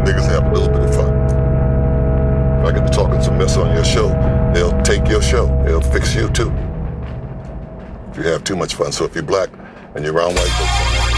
niggas have a little bit of fun. If I get to talking some mess on your show, they'll take your show. They'll fix you too. If you have too much fun. So if you're black and you're around white folks,